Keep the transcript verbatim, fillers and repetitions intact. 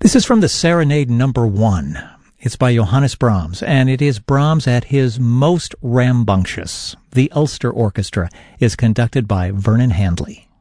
This is from the Serenade Number One. It's by Johannes Brahms, and it is Brahms at his most rambunctious. The Ulster Orchestra is conducted by Vernon Handley.